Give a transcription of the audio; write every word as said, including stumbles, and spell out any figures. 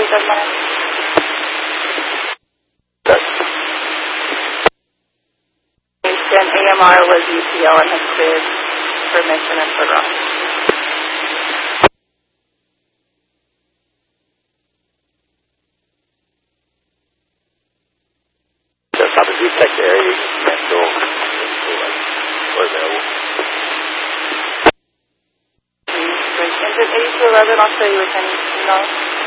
thirty-seven minutes. Then A M R was U P L and has cleared for mission and for run. So how does you take the area mental or available? Engine eighty-two eleven, I'll show you which engine, you know.